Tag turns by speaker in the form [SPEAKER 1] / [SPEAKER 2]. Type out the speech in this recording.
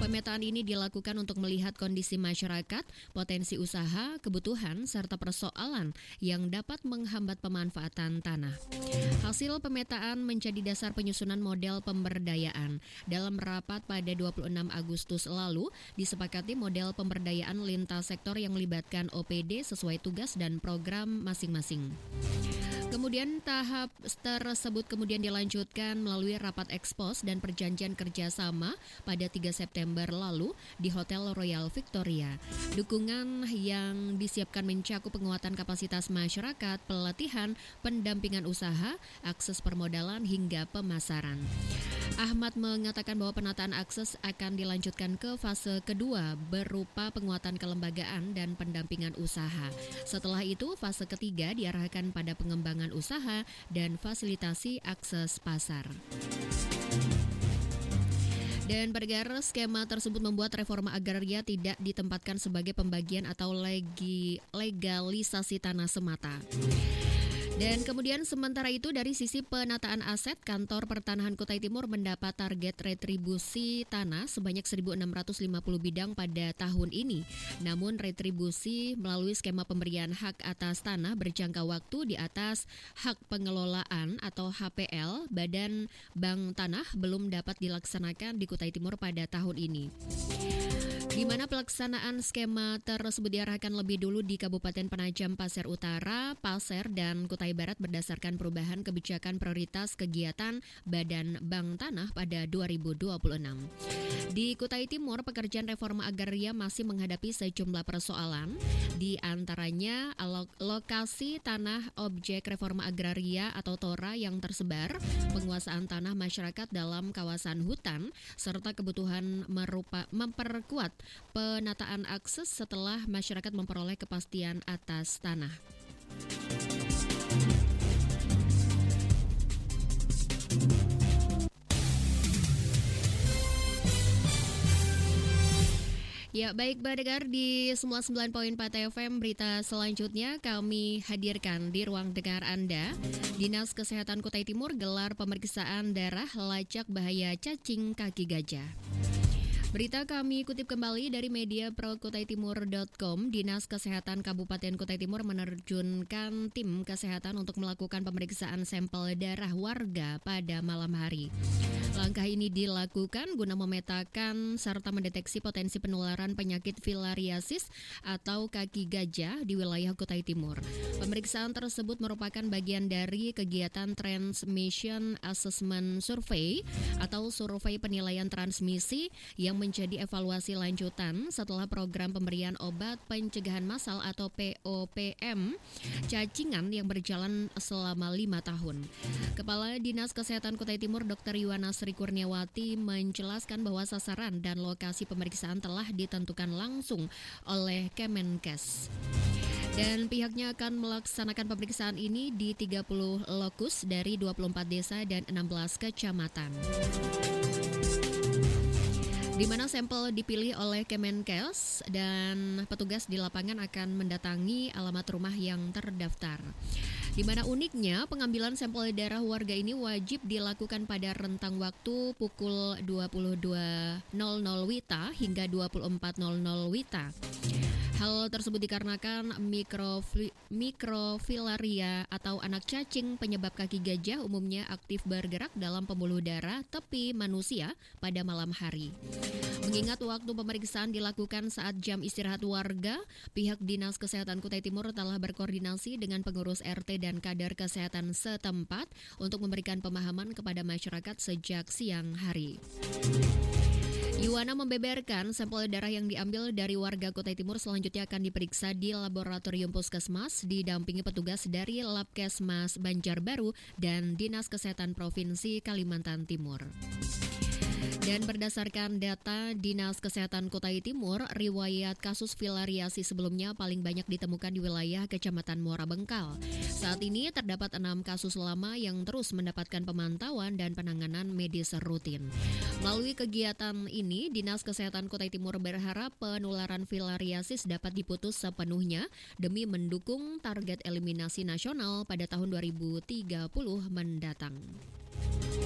[SPEAKER 1] Pemetaan ini dilakukan untuk melihat kondisi masyarakat, potensi usaha, kebutuhan, serta persoalan yang dapat menghambat pemanfaatan tanah. Hasil pemetaan menjadi dasar penyusunan model pemberdayaan. Dalam rapat pada 26 Agustus lalu, disepakati model pemberdayaan lintas sektor yang melibatkan OPD sesuai tugas dan program masing-masing. Kemudian tahap tersebut kemudian dilanjutkan melalui rapat ekspos dan perjanjian kerjasama pada 3 September lalu di Hotel Royal Victoria. Dukungan yang disiapkan mencakup penguatan kapasitas masyarakat, pelatihan, pendampingan usaha, akses permodalan hingga pemasaran. Ahmad mengatakan bahwa penataan akses akan dilanjutkan ke fase kedua berupa penguatan kelembagaan dan pendampingan usaha. Setelah itu, fase ketiga diarahkan pada pengembangan usaha dan fasilitasi akses pasar. Dan pendengar, skema tersebut membuat reforma agraria tidak ditempatkan sebagai pembagian atau legalisasi tanah semata. Dan kemudian sementara itu dari sisi penataan aset, Kantor Pertanahan Kutai Timur mendapat target retribusi tanah sebanyak 1.650 bidang pada tahun ini. Namun retribusi melalui skema pemberian hak atas tanah berjangka waktu di atas hak pengelolaan atau HPL Badan Bank Tanah belum dapat dilaksanakan di Kutai Timur pada tahun ini, di mana pelaksanaan skema tersebut diarahkan lebih dulu di Kabupaten Penajam Pasir Utara, Pasir, dan Kutai Barat berdasarkan perubahan kebijakan prioritas kegiatan Badan Bank Tanah pada 2026. Di Kutai Timur, pekerjaan reforma agraria masih menghadapi sejumlah persoalan, di antaranya lokasi tanah objek reforma agraria atau TORA yang tersebar, penguasaan tanah masyarakat dalam kawasan hutan, serta kebutuhan memperkuat penataan akses setelah masyarakat memperoleh kepastian atas tanah. Ya, baik pendengar, di 99.4 FM berita selanjutnya kami hadirkan di ruang dengar Anda. Dinas Kesehatan Kutai Timur gelar pemeriksaan darah lacak bahaya cacing kaki gajah. Berita kami kutip kembali dari media prokutaitimur.com. Dinas Kesehatan Kabupaten Kutai Timur menerjunkan tim kesehatan untuk melakukan pemeriksaan sampel darah warga pada malam hari. Langkah ini dilakukan guna memetakan serta mendeteksi potensi penularan penyakit filariasis atau kaki gajah di wilayah Kutai Timur. Pemeriksaan tersebut merupakan bagian dari kegiatan Transmission Assessment Survey atau survei penilaian transmisi yang menjadi evaluasi lanjutan setelah program pemberian obat pencegahan massal atau POPM cacingan yang berjalan selama 5 tahun. Kepala Dinas Kesehatan Kutai Timur Dr. Yuwana Sri Kurniawati menjelaskan bahwa sasaran dan lokasi pemeriksaan telah ditentukan langsung oleh Kemenkes. Dan pihaknya akan melaksanakan pemeriksaan ini di 30 lokus dari 24 desa dan 16 kecamatan, di mana sampel dipilih oleh Kemenkes dan petugas di lapangan akan mendatangi alamat rumah yang terdaftar. Di mana uniknya pengambilan sampel darah warga ini wajib dilakukan pada rentang waktu pukul 22.00 WITA hingga 24.00 WITA. Hal tersebut dikarenakan mikrofilaria atau anak cacing penyebab kaki gajah umumnya aktif bergerak dalam pembuluh darah tepi manusia pada malam hari. Mengingat waktu pemeriksaan dilakukan saat jam istirahat warga, pihak Dinas Kesehatan Kutai Timur telah berkoordinasi dengan pengurus RT dan kader kesehatan setempat untuk memberikan pemahaman kepada masyarakat sejak siang hari. Yuwana membeberkan sampel darah yang diambil dari warga Kutai Timur selanjutnya akan diperiksa di laboratorium Puskesmas didampingi petugas dari Labkesmas Banjarbaru dan Dinas Kesehatan Provinsi Kalimantan Timur. Dan berdasarkan data Dinas Kesehatan Kutai Timur, riwayat kasus filariasi sebelumnya paling banyak ditemukan di wilayah Kecamatan Muara Bengkal. Saat ini terdapat 6 kasus lama yang terus mendapatkan pemantauan dan penanganan medis rutin. Melalui kegiatan ini, Dinas Kesehatan Kutai Timur berharap penularan filariasis dapat diputus sepenuhnya demi mendukung target eliminasi nasional pada tahun 2030 mendatang.